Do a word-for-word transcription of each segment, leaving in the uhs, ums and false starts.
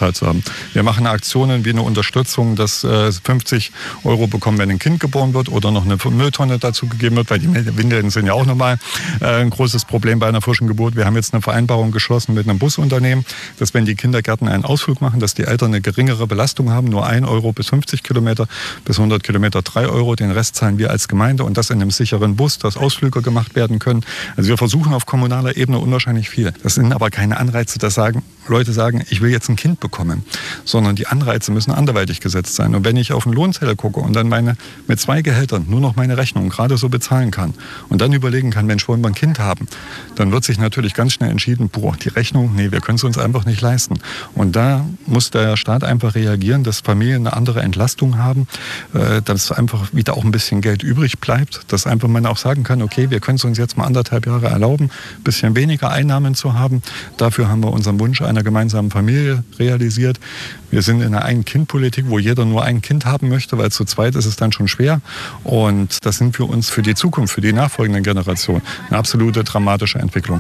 bezahlt zu haben. Wir machen Aktionen wie eine Unterstützung, dass äh, fünfzig Euro bekommen, wenn ein Kind geboren wird oder noch eine Mülltonne dazu gegeben wird, weil die Windeln sind ja auch nochmal äh, ein großes Problem bei einer frischen Geburt. Wir haben jetzt eine Vereinbarung geschlossen mit einem Busunternehmen, dass wenn die Kindergärten einen Ausflug machen, dass die Eltern eine geringere Belastung haben, nur ein Euro bis fünfzig Kilometer, bis hundert Kilometer drei Euro, den Rest zahlen wir als Gemeinde und das in einem sicheren Bus, dass Ausflüge gemacht werden können. Also wir versuchen auf kommunaler Ebene unwahrscheinlich viel. Das sind aber keine Anreize, dass sagen, Leute sagen, ich will jetzt ein Kind bekommen, sondern die Anreize müssen anderweitig gesetzt sein. Und wenn ich auf den Lohnzettel gucke und dann meine mit zwei Gehältern nur noch meine Rechnung gerade so bezahlen kann und dann überlegen kann, Mensch, wollen wir ein Kind haben, dann wird sich natürlich ganz schnell entschieden, boah, die Rechnung, nee, wir können es uns einfach nicht leisten. Und da muss der Staat einfach reagieren, dass Familien eine andere Entlastung haben, dass einfach wieder auch ein bisschen Geld übrig bleibt, dass einfach man auch sagen kann, okay, wir können es uns jetzt mal anderthalb Jahre erlauben, ein bisschen weniger Einnahmen zu haben. Dafür haben wir unseren Wunsch einer gemeinsamen Familie realisiert. Wir sind in einer Ein-Kind-Politik, wo jeder nur ein Kind haben möchte, weil zu zweit ist es dann schon schwer. Und das sind für uns für die Zukunft, für die nachfolgenden Generationen eine absolute dramatische Entwicklung.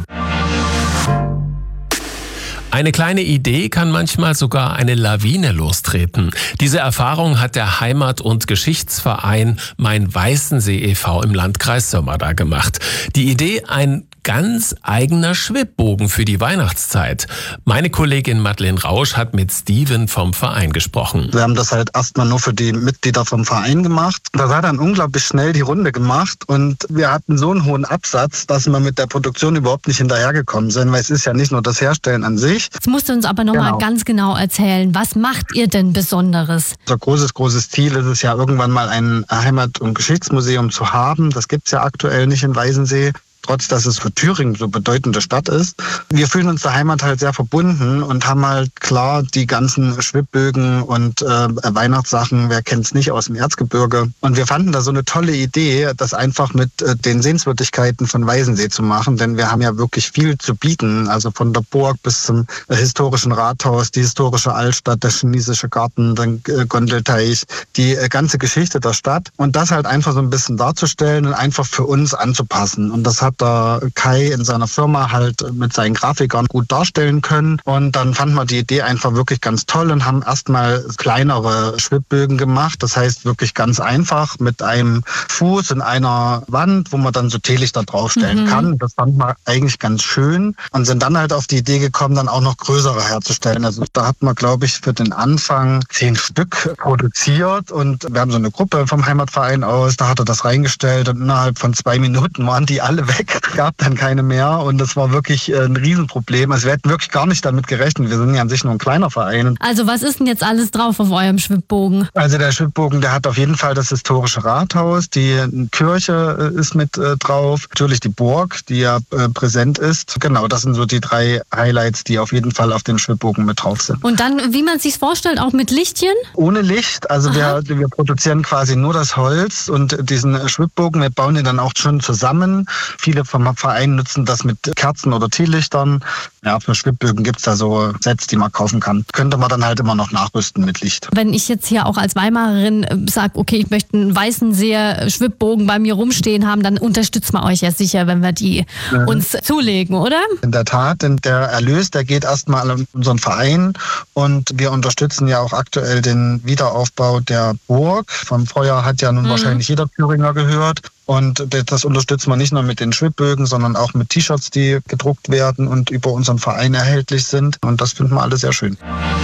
Eine kleine Idee kann manchmal sogar eine Lawine lostreten. Diese Erfahrung hat der Heimat- und Geschichtsverein Main-Weißensee e V im Landkreis Sömmerda gemacht. Die Idee, ein ganz eigener Schwibbogen für die Weihnachtszeit. Meine Kollegin Madeleine Rausch hat mit Steven vom Verein gesprochen. Wir haben das halt erstmal nur für die Mitglieder vom Verein gemacht. Das hat dann unglaublich schnell die Runde gemacht und wir hatten so einen hohen Absatz, dass wir mit der Produktion überhaupt nicht hinterhergekommen sind, weil es ist ja nicht nur das Herstellen an sich. Jetzt musst du uns aber nochmal genau. ganz genau erzählen, was macht ihr denn Besonderes? Unser großes, großes Ziel ist es ja, irgendwann mal ein Heimat- und Geschichtsmuseum zu haben. Das gibt es ja aktuell nicht in Weißensee. Trotz, dass es für Thüringen so bedeutende Stadt ist. Wir fühlen uns der Heimat halt sehr verbunden und haben halt klar die ganzen Schwibbögen und äh, Weihnachtssachen, wer kennt's nicht, aus dem Erzgebirge. Und wir fanden da so eine tolle Idee, das einfach mit äh, den Sehenswürdigkeiten von Weißensee zu machen, denn wir haben ja wirklich viel zu bieten, also von der Burg bis zum äh, historischen Rathaus, die historische Altstadt, der chinesische Garten, der äh, Gondelteich, die äh, ganze Geschichte der Stadt und das halt einfach so ein bisschen darzustellen und einfach für uns anzupassen. Und das hat der Kai in seiner Firma halt mit seinen Grafikern gut darstellen können. Und dann fanden wir die Idee einfach wirklich ganz toll und haben erstmal kleinere Schwibbögen gemacht. Das heißt wirklich ganz einfach mit einem Fuß in einer Wand, wo man dann so Teelichter draufstellen mhm. kann. Das fand man eigentlich ganz schön und sind dann halt auf die Idee gekommen, dann auch noch größere herzustellen. Also da hat man, glaube ich, für den Anfang zehn Stück produziert und wir haben so eine Gruppe vom Heimatverein aus, da hat er das reingestellt und innerhalb von zwei Minuten waren die alle weg. Gab dann keine mehr und das war wirklich ein Riesenproblem. Also wir hätten wirklich gar nicht damit gerechnet. Wir sind ja an sich nur ein kleiner Verein. Also was ist denn jetzt alles drauf auf eurem Schwibbogen? Also der Schwibbogen, der hat auf jeden Fall das historische Rathaus, die Kirche ist mit äh, drauf, natürlich die Burg, die ja äh, präsent ist. Genau, das sind so die drei Highlights, die auf jeden Fall auf dem Schwibbogen mit drauf sind. Und dann, wie man sich vorstellt, auch mit Lichtchen? Ohne Licht, also wir, wir produzieren quasi nur das Holz und diesen Schwibbogen, wir bauen den dann auch schon zusammen. Viele vom Verein nutzen das mit Kerzen oder Teelichtern. Ja, für Schwibbögen gibt es da so Sets, die man kaufen kann. Könnte man dann halt immer noch nachrüsten mit Licht. Wenn ich jetzt hier auch als Weimarerin sage, okay, ich möchte einen Weißenseer Schwibbogen bei mir rumstehen haben, dann unterstützt man euch ja sicher, wenn wir die mhm. uns zulegen, oder? In der Tat, denn der Erlös, der geht erstmal an unseren Verein und wir unterstützen ja auch aktuell den Wiederaufbau der Burg. Vom Feuer hat ja nun mhm. wahrscheinlich jeder Thüringer gehört. Und das unterstützen wir nicht nur mit den Schwibbögen, sondern auch mit T-Shirts, die gedruckt werden und über unseren Verein erhältlich sind. Und das finden wir alle sehr schön.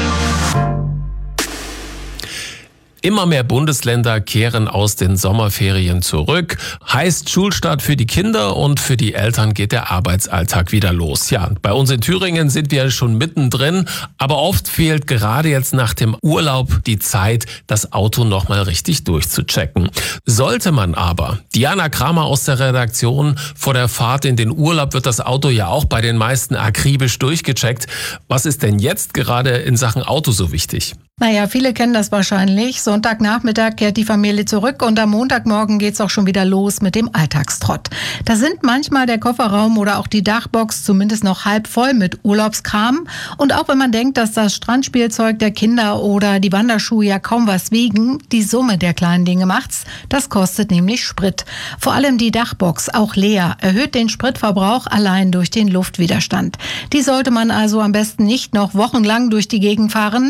Immer mehr Bundesländer kehren aus den Sommerferien zurück. Heißt Schulstart für die Kinder und für die Eltern geht der Arbeitsalltag wieder los. Ja, bei uns in Thüringen sind wir schon mittendrin, aber oft fehlt gerade jetzt nach dem Urlaub die Zeit, das Auto nochmal richtig durchzuchecken. Sollte man aber, Diana Kramer aus der Redaktion, vor der Fahrt in den Urlaub wird das Auto ja auch bei den meisten akribisch durchgecheckt. Was ist denn jetzt gerade in Sachen Auto so wichtig? Naja, viele kennen das wahrscheinlich. Sonntagnachmittag kehrt die Familie zurück und am Montagmorgen geht's auch schon wieder los mit dem Alltagstrott. Da sind manchmal der Kofferraum oder auch die Dachbox zumindest noch halb voll mit Urlaubskram. Und auch wenn man denkt, dass das Strandspielzeug der Kinder oder die Wanderschuhe ja kaum was wiegen, die Summe der kleinen Dinge macht's. Das kostet nämlich Sprit. Vor allem die Dachbox, auch leer, erhöht den Spritverbrauch allein durch den Luftwiderstand. Die sollte man also am besten nicht noch wochenlang durch die Gegend fahren.